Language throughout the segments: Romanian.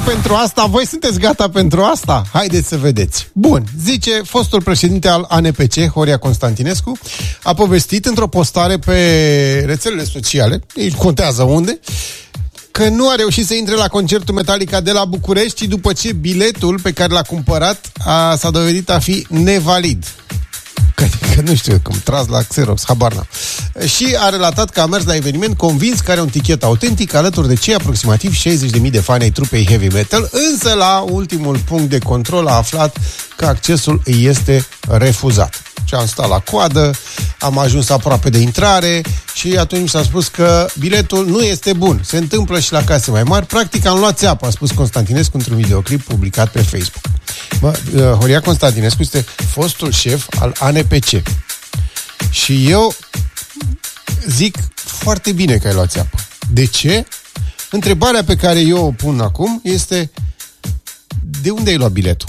Pentru asta, voi sunteți gata pentru asta? Haideți să vedeți. Bun, zice fostul președinte al ANPC, Horia Constantinescu, a povestit într-o postare pe rețelele sociale, nici contează unde, că nu a reușit să intre la concertul Metallica de la București după ce biletul pe care l-a cumpărat s-a dovedit a fi nevalid. Că nu știu cum, tras la Xerox, habar n-am. Și a relatat că a mers la eveniment convins că are un tichet autentic alături de cei aproximativ 60.000 de fani ai trupei heavy metal, însă la ultimul punct de control a aflat că accesul îi este refuzat. Și am stat la coadă, am ajuns aproape de intrare și atunci s-a spus că biletul nu este bun. Se întâmplă și la case mai mari. Practic am luat țeapă, a spus Constantinescu într-un videoclip publicat pe Facebook. Horia Constantinescu este fostul șef al ANPC. Și eu zic foarte bine că ai luat țeapă. De ce? Întrebarea pe care eu o pun acum este: de unde ai luat biletul?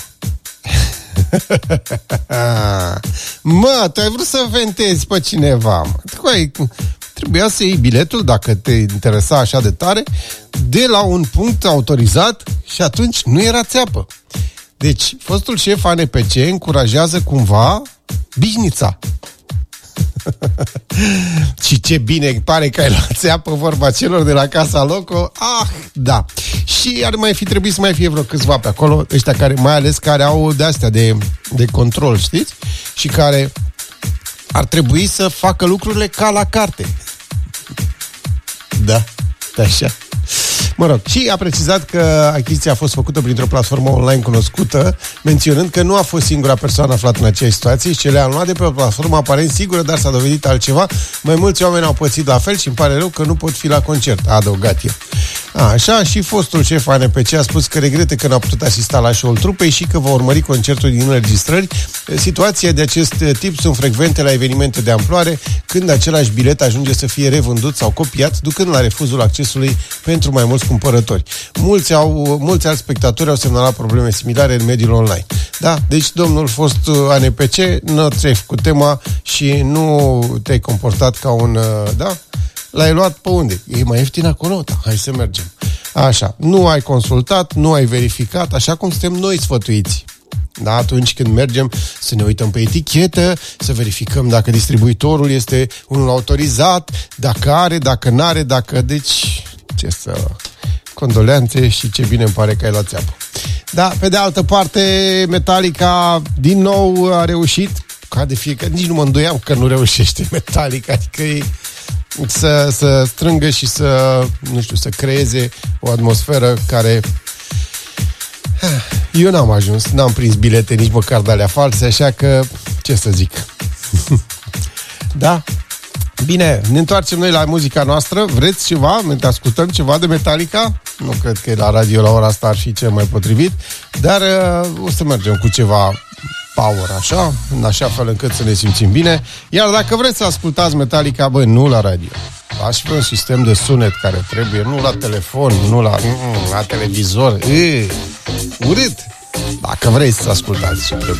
Mă, tu ai vrut să ventezi pe cineva. Trebuia să iei biletul, dacă te interesa așa de tare, de la un punct autorizat și atunci nu era țeapă. Deci, fostul șef ANPC încurajează cumva bișnița. Și ce bine pare că ai luat țeapă, vorba celor de la Casa Loco. Ah, da. Și ar mai fi trebuit să mai fie vreo câțiva pe acolo, ăștia care, mai ales care au de-astea de control, știți? Și care ar trebui să facă lucrurile ca la carte. Da, așa. Mă rog, și a precizat că achiziția a fost făcută printr-o platformă online cunoscută, menționând că nu a fost singura persoană aflată în aceeași situație și ce le-a luat de pe o platformă aparent sigură, dar s-a dovedit altceva. Mai mulți oameni au pățit la fel și îmi pare rău că nu pot fi la concert, a adăugat el. Așa, și fostul șef ANPC a spus că regrete că n-a putut asista la show-ul trupei și că va urmări concertul din înregistrări. Situații de acest tip sunt frecvente la evenimente de amploare, când același bilet ajunge să fie revândut sau copiat, ducând la refuzul accesului pentru mai mulți cumpărători. Mulți alți spectatori au semnalat probleme similare în mediul online. Da? Deci, domnul fost ANPC, nu ți-ai făcut tema și nu te-ai comportat ca un... da? L-ai luat pe unde? E mai ieftin acolo? Da, hai să mergem. Așa, nu ai consultat, nu ai verificat, așa cum suntem noi sfătuiți. Da, atunci când mergem să ne uităm pe etichetă, să verificăm dacă distribuitorul este unul autorizat, dacă are, dacă n-are, dacă... Deci, ce să... Condoleanțe și ce bine îmi pare că ai luat țeapă. Da, pe de altă parte, Metallica din nou a reușit, ca de fiecare, nici nu mă îndoiam că nu reușește Metallica, adică e să strângă și să, nu știu, să creeze o atmosferă care... Eu n-am ajuns, n-am prins bilete nici măcar de alea false, așa că, ce să zic. Da? Bine, ne întoarcem noi la muzica noastră. Vreți ceva? Ascultăm ceva de Metallica? Nu cred că la radio la ora asta ar fi cel mai potrivit, dar o să mergem cu ceva power, așa, în așa fel încât să ne simțim bine. Iar dacă vreți să ascultați Metallica, băi, nu la radio. Aș fi un sistem de sunet care trebuie, nu la telefon, nu la televizor. Urât! Dacă vreți să ascultați,